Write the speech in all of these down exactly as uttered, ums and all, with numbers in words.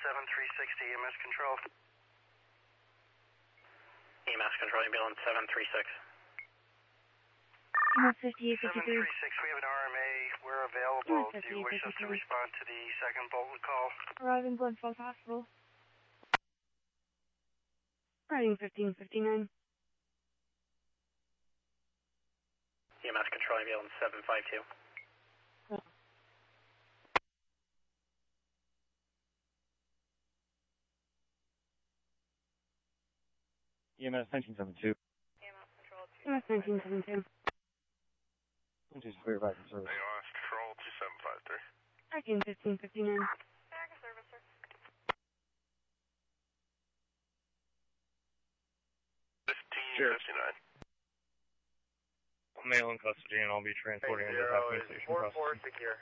seven three six to E M S control. E M S control, ambulance seven three six. fifty-eight fifty-three. seven three six, we have an R M A. We're available. Do you wish us to respond to the second Bolton call? Arriving Glen Falls Hospital. Riding fifteen fifty-nine. E M S control, ambulance seven five two. Oh. E M S nineteen seventy-two. E M S nineteen seventy-two. Which is clear back from service. Hey, Lost Control two seven five three. Riding fifteen fifty-nine. Back of service, sir. fifteen fifty-nine. I'm male in custody and I'll be transporting him to Halfway Station four four processing. secure.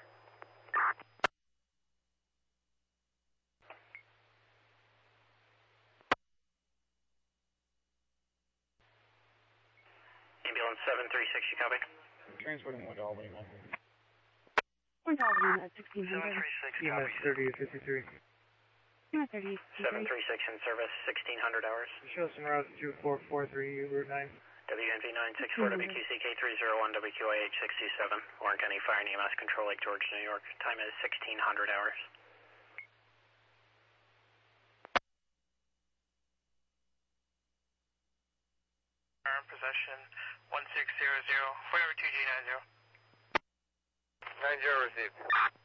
Ambulance seven three six, you copy? Transporting him to Albany. One thousand at sixteen seven hundred. three six, E M S copy. thirty fifty-three. E M S thirty seven fifty-three. three six in service, sixteen hundred hours. Show some route two four four three, Route nine. W N V nine six four, W Q C K three zero one, W Q I H six two seven. Warren County Fire and E M S control, Lake George, New York. Time is sixteen hundred hours. Arm possession one six zero zero, four two G nine zero. nine zero received.